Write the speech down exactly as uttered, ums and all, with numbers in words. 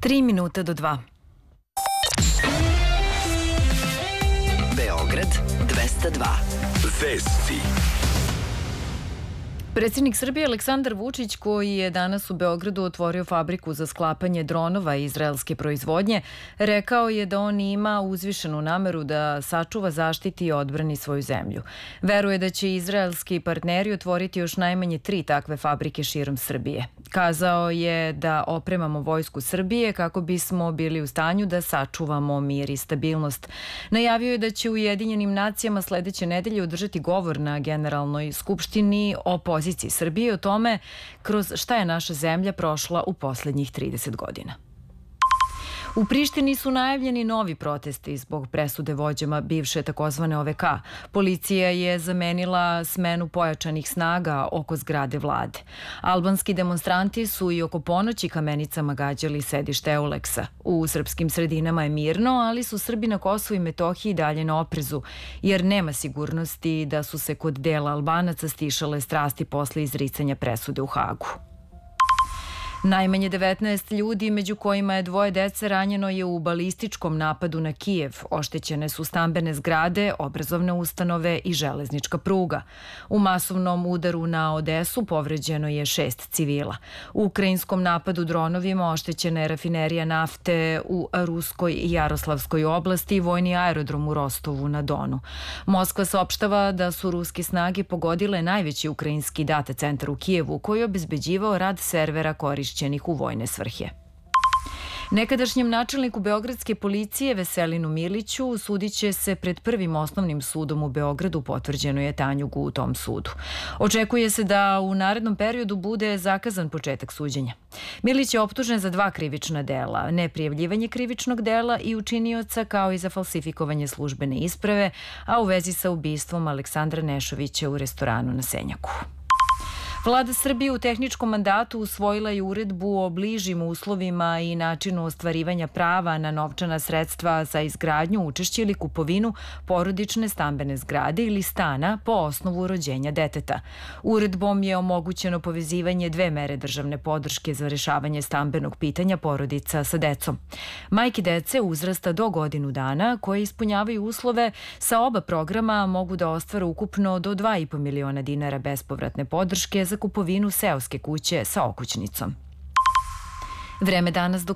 Tri minuta do dva. Beograd dvesta dva. Vesti. Predsjednik Srbije Aleksandar Vučić, koji je danas u Beogradu otvorio fabriku za sklapanje dronova izraelske proizvodnje, rekao je da on ima uzvišenu nameru da sačuva, zaštiti i odbrani svoju zemlju. Veruje da će izraelski partneri otvoriti još najmanje tri takve fabrike širom Srbije. Kazao je da opremamo vojsku Srbije kako bismo bili u stanju da sačuvamo mir i stabilnost. Najavio je da će u Ujedinjenim nacijama sledeće nedelje održati govor na Generalnoj skupštini o poziciji Srbije, o tome kroz šta je naša zemlja prošla u poslednjih trideset godina. U Prištini su najavljeni novi protesti zbog presude vođama bivše takozvane O V K. Policija je zamenila smenu pojačanih snaga oko zgrade vlade. Albanski demonstranti su i oko ponoći kamenicama gađali sedište Euleksa. U srpskim sredinama je mirno, ali su Srbi na Kosovu i Metohiji dalje na oprezu, jer nema sigurnosti da su se kod dela Albanaca stišale strasti posle izricanja presude u Hagu. Najmanje devetnaest ljudi, među kojima je dvoje dece, ranjeno je u balističkom napadu na Kijev. Oštećene su stambene zgrade, obrazovne ustanove i železnička pruga. U masovnom udaru na Odesu povređeno je šest civila. U ukrajinskom napadu dronovima oštećena je rafinerija nafte u Ruskoj i Jaroslavskoj oblasti i vojni aerodrom u Rostovu na Donu. Moskva saopštava da su ruske snage pogodile najveći ukrajinski data centar u Kijevu, koji je obezbeđivao rad servera korišćenih u vojne svrhe. Nekadašnjem načelniku beogradske policije Veselinu Miliću sudit će se pred Prvim osnovnim sudom u Beogradu, potvrđeno je Tanjugu u tom sudu. Očekuje se da u narednom periodu bude zakazan početak suđenja. Milić je optužen za dva krivična dela, neprijavljivanje krivičnog dela i učinioca, kao i za falsifikovanje službene isprave, a u vezi sa ubistvom Aleksandra Nešovića u restoranu na Senjaku. Vlada Srbije u tehničkom mandatu usvojila je uredbu o bližim uslovima i načinu ostvarivanja prava na novčana sredstva za izgradnju, učešće ili kupovinu porodične stambene zgrade ili stana po osnovu rođenja deteta. Uredbom je omogućeno povezivanje dve mere državne podrške za rešavanje stambenog pitanja porodica sa decom. Majke dece uzrasta do godinu dana, koje ispunjavaju uslove sa oba programa, mogu da ostvare ukupno do dva i po miliona dinara bespovratne podrške za kupovinu seoske kuće sa okućnicom. Vreme danas do